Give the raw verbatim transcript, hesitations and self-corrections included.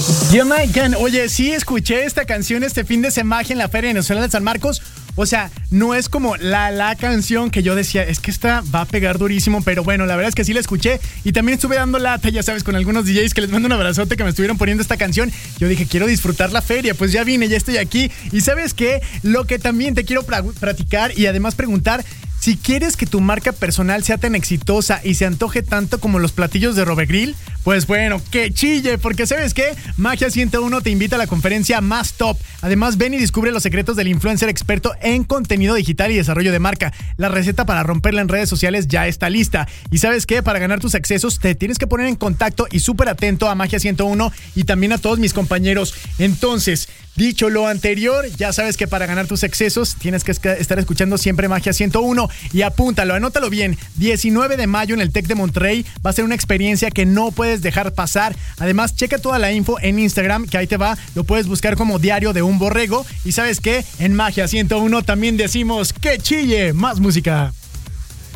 Jamaican, oye, sí escuché esta canción este fin de semana en la Feria Nacional de San Marcos. O sea, no es como la, la canción que yo decía, es que esta va a pegar durísimo, pero bueno, la verdad es que sí la escuché y también estuve dando lata, ya sabes, con algunos D Js que les mando un abrazote que me estuvieron poniendo esta canción. Yo dije, quiero disfrutar la feria, pues ya vine, ya estoy aquí. Y ¿sabes qué? Lo que también te quiero pra- practicar y además preguntar, si quieres que tu marca personal sea tan exitosa y se antoje tanto como los platillos de Robegrill, pues bueno, que chille, porque ¿sabes qué? Magia ciento uno te invita a la conferencia más top. Además, ven y descubre los secretos del influencer experto en contenido digital y desarrollo de marca. La receta para romperla en redes sociales ya está lista. Y ¿sabes qué? Para ganar tus accesos te tienes que poner en contacto y súper atento a Magia ciento uno y también a todos mis compañeros. Entonces, dicho lo anterior, ya sabes que para ganar tus accesos tienes que estar escuchando siempre Magia ciento uno y apúntalo, anótalo bien. diecinueve de mayo en el Tec de Monterrey va a ser una experiencia que no puedes dejar pasar. Además, checa toda la info en Instagram, que ahí te va, lo puedes buscar como Diario de un Borrego. Y ¿sabes qué? En Magia ciento uno también decimos que chille más música.